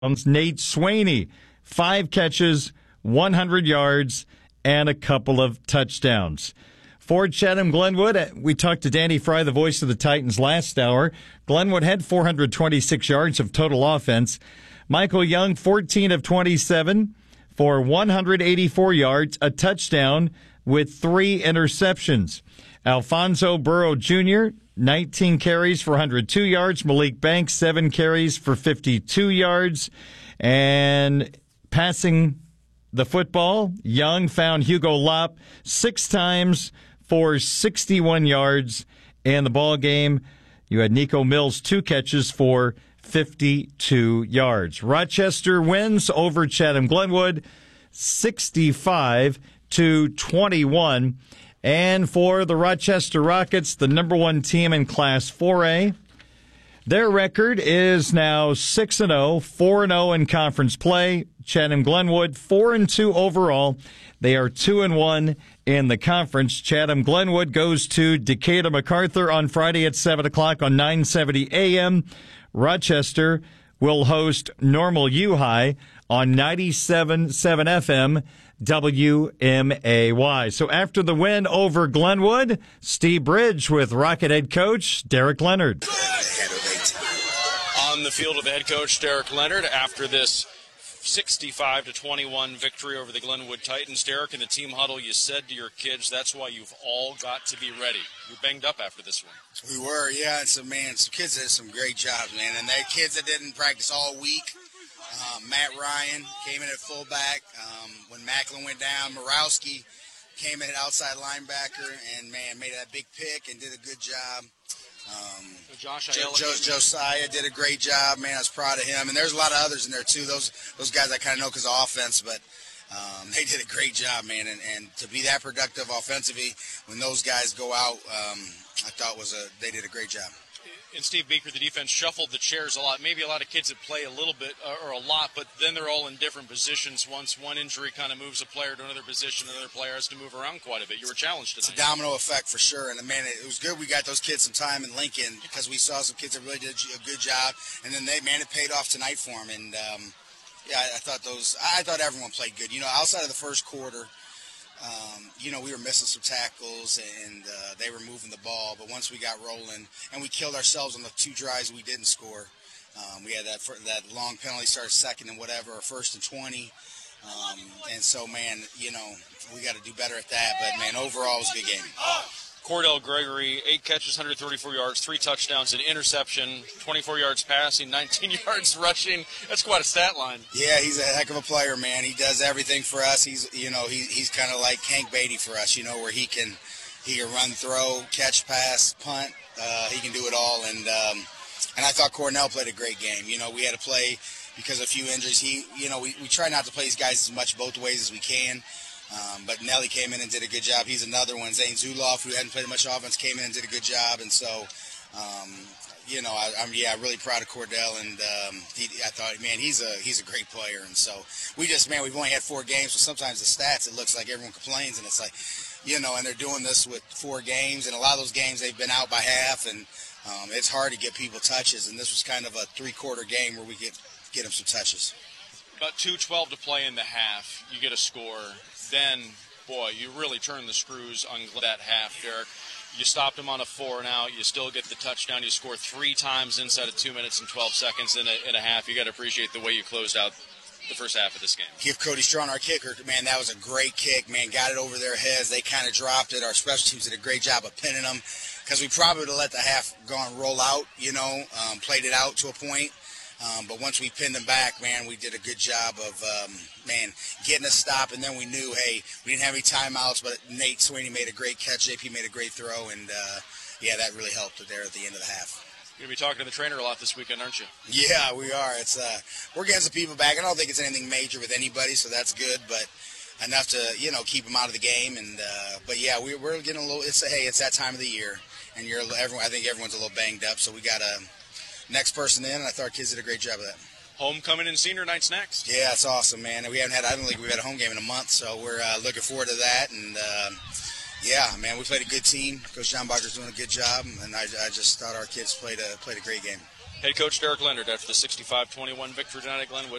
Nate Swaney, 5 catches, 100 yards, and a couple of touchdowns. For Chatham-Glenwood, we talked to Danny Fry, the voice of the Titans, last hour. Glenwood had 426 yards of total offense. Michael Young, 14 of 27 for 184 yards, a touchdown with 3 interceptions. Alfonso Burrow Jr., 19 carries for 102 yards. Malik Banks, 7 carries for 52 yards. And passing the football, Young found Hugo Lopp 6 times for 61 yards. In the ball game, you had Nico Mills, 2 catches for 52 yards. Rochester wins over Chatham-Glenwood 65-21. And for the Rochester Rockets, the number 1 team in Class 4A, their record is now 6-0, 4-0 in conference play. Chatham-Glenwood 4-2 overall. They are 2-1 in the conference. Chatham-Glenwood goes to Decatur MacArthur on Friday at 7 o'clock on 970 AM. Rochester will host Normal U-High on 97.7 FM. WMAY. So after the win over Glenwood, Steve Bridge with Rocket head coach Derek Leonard. On the field of the head coach Derek Leonard after this 65-21 victory over the Glenwood Titans. Derek, in the team huddle, you said to your kids, that's why you've all got to be ready. You're banged up after this one. We were, yeah. And some kids did some great jobs, man. And they're kids that didn't practice all week. Matt Ryan came in at fullback. When Macklin went down, Morawski came in at outside linebacker and, man, made that big pick and did a good job. Josiah did a great job, man. I was proud of him. And there's a lot of others in there, too. Those guys I kind of know because of offense, but they did a great job, man. And to be that productive offensively when those guys go out, I thought they did a great job. And Steve Beaker, the defense, shuffled the chairs a lot. Maybe a lot of kids that play a little bit or a lot, but then they're all in different positions. Once one injury kind of moves a player to another position, another player has to move around quite a bit. You were challenged tonight. It's a domino effect for sure. And, man, it was good we got those kids some time in Lincoln because we saw some kids that really did a good job. And then it paid off tonight for them. And, I thought everyone played good. Outside of the first quarter, we were missing some tackles and they were moving the ball. But once we got rolling and we killed ourselves on the 2 drives we didn't score, we had that long penalty, started second and whatever, or first and 20. And so, man, we got to do better at that. But, man, overall it was a good game. Cordell Gregory, 8 catches, 134 yards, 3 touchdowns, an interception, 24 yards passing, 19 yards rushing. That's quite a stat line. Yeah, he's a heck of a player, man. He does everything for us. He's kind of like Hank Beatty for us, where he can run, throw, catch, pass, punt. He can do it all. And I thought Cornell played a great game. We had to play because of a few injuries. We try not to play these guys as much both ways as we can. But Nelly came in and did a good job. He's another one. Zane Zuloff, who hadn't played much offense, came in and did a good job. And so, I'm really proud of Cordell. And I thought, man, he's a great player. And so we've only had 4 games. So sometimes the stats, it looks like everyone complains. And it's like, and they're doing this with 4 games. And a lot of those games, they've been out by half. And it's hard to get people touches. And this was kind of a 3-quarter game where we get them some touches. About 2:12 to play in the half. You get a score. Then, boy, you really turn the screws on that half, Derek. You stopped him on a 4-and-out. You still get the touchdown. You score 3 times inside of 2 minutes and 12 seconds in a half. You got to appreciate the way you closed out the first half of this game. Give Cody Strawn, our kicker, man, that was a great kick, man. Got it over their heads. They kind of dropped it. Our special teams did a great job of pinning them because we probably would have let the half roll out, played it out to a point. But once we pinned them back, man, we did a good job of, getting a stop. And then we knew, hey, we didn't have any timeouts, but Nate Swaney made a great catch. JP made a great throw. And, that really helped there at the end of the half. You're going to be talking to the trainer a lot this weekend, aren't you? Yeah, we are. It's we're getting some people back. I don't think it's anything major with anybody, so that's good. But enough to, keep them out of the game. And but, yeah, we're getting a little – it's that time of the year. And I think everyone's a little banged up, so we got to – next person in, and I thought our kids did a great job of that. Homecoming and senior night's next. Yeah, it's awesome, man. I don't think we've had a home game in a month, so we're looking forward to that. And, man, we played a good team. Coach John Barker's doing a good job, and I just thought our kids played a great game. Head coach Derek Leonard after the 65-21 victory tonight at Glenwood.